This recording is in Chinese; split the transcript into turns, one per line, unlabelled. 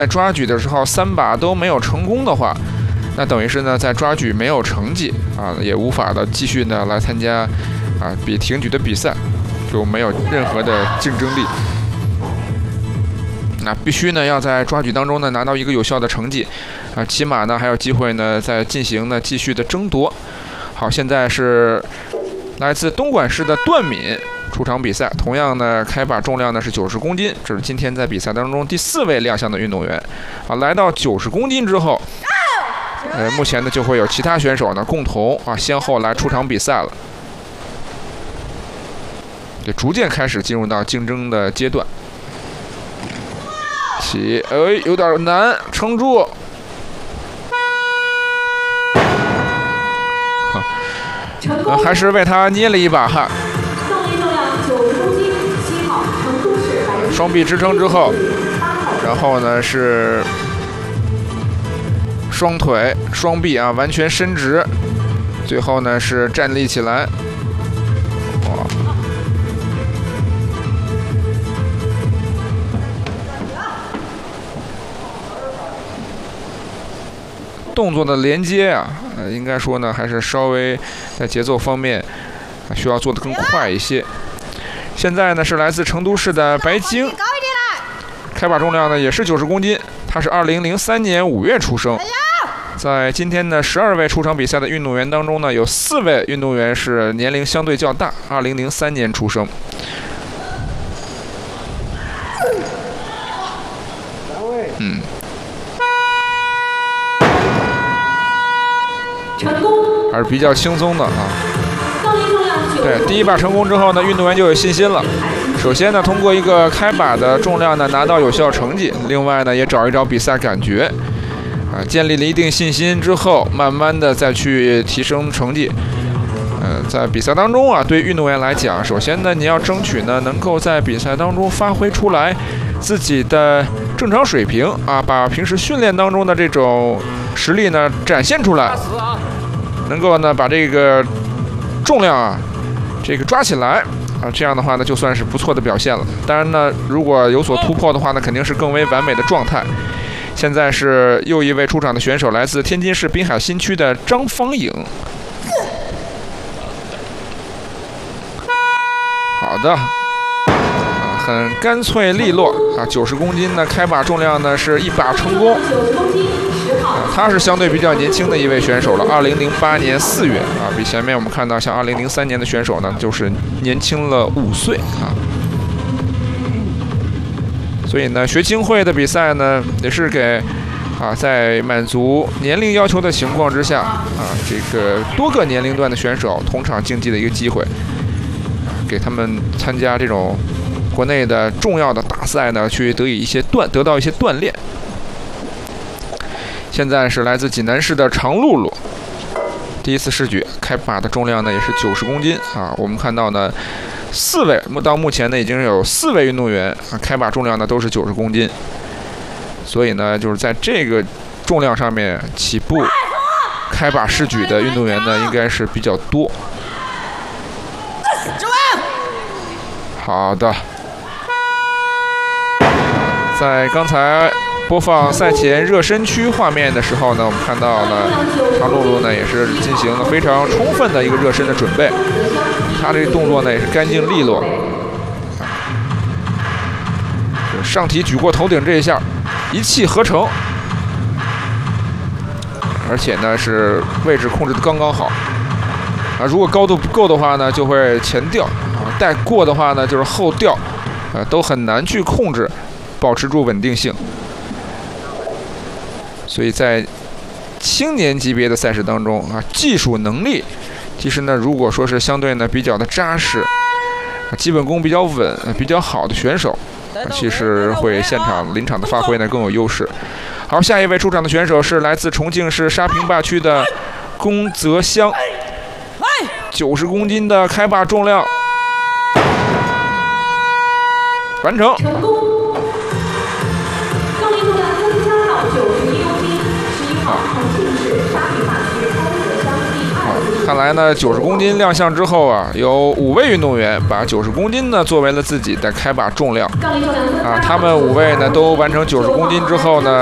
抓举的时候3把都没有成功的话，那等于是呢在抓举没有成绩啊，也无法的继续呢来参加挺举的比赛，就没有任何的竞争力。那必须呢要在抓举当中呢拿到一个有效的成绩啊，起码呢还有机会呢再进行呢继续的争夺。好，现在是来自东莞市的段敏出场比赛，同样呢开把重量呢是90公斤，这是今天在比赛当中第4位亮相的运动员。啊，来到90公斤之后，目前呢就会有其他选手呢共同先后来出场比赛了，就逐渐开始进入到竞争的阶段。有点难，撑住。还是为他捏了一把汗。双臂支撑之后，然后呢是双腿、双臂完全伸直，最后呢是站立起来。哇！动作的连接应该说呢还是稍微在节奏方面需要做得更快一些。现在呢是来自成都市的白晶，开把重量呢也是90公斤，他是2003年5月出生。在今天呢12位出场比赛的运动员当中呢，有4位运动员是年龄相对较大，2003年出生。还是比较轻松的对，第一把成功之后呢，运动员就有信心了。首先呢，通过一个开把的重量呢拿到有效成绩，另外呢也找一找比赛感觉，建立了一定信心之后，慢慢的再去提升成绩。在比赛当中对运动员来讲，首先呢你要争取呢能够在比赛当中发挥出来自己的正常水平把平时训练当中的这种实力呢展现出来，能够呢把这个重量这个抓起来这样的话呢就算是不错的表现了。当然呢，如果有所突破的话呢，肯定是更为完美的状态。现在是又一位出场的选手，来自天津市滨海新区的张方颖。好的，很干脆利落90公斤呢，开把重量呢是1把成功。他是相对比较年轻的一位选手了，2008年4月比前面我们看到像2003年的选手呢，就是年轻了5岁所以呢，学青会的比赛呢，也是给在满足年龄要求的情况之下这个多个年龄段的选手同场竞技的一个机会，给他们参加这种国内的重要的大赛呢，去得到一些锻炼。现在是来自济南市的常露露，第一次试举，开把的重量呢也是90公斤我们看到呢4位，到目前呢已经有4位运动员开把重量呢都是90公斤，所以呢就是在这个重量上面起步开把试举的运动员呢应该是比较多。好的，在刚才播放赛前热身区画面的时候呢，我们看到了常露露呢也是进行了非常充分的一个热身的准备，他这个动作呢也是干净利落。上体举过头顶这一下，一气呵成，而且呢是位置控制的刚刚好如果高度不够的话呢，就会前掉带过的话呢就是后掉都很难去控制，保持住稳定性。所以在青年级别的赛事当中技术能力其实呢如果说是相对呢比较的扎实，基本功比较稳比较好的选手其实会临场的发挥呢更有优势。好，下一位出场的选手是来自重庆市沙坪坝区的龚泽湘，90公斤的开把重量完成。看来才呢90公斤亮相之后啊，有5位运动员把90公斤呢作为了自己的开把重量啊。他们5位呢都完成90公斤之后呢。